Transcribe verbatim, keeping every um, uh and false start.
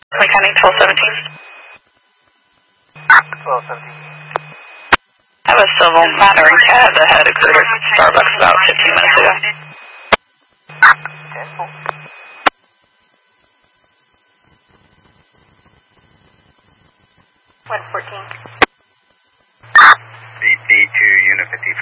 Mechanic twelve seventeen. twelve seventeen. I have a civil mattering cat that had occurred at Starbucks about fifteen minutes ago. ten four. one fourteen. B T two, Unit fifty-five.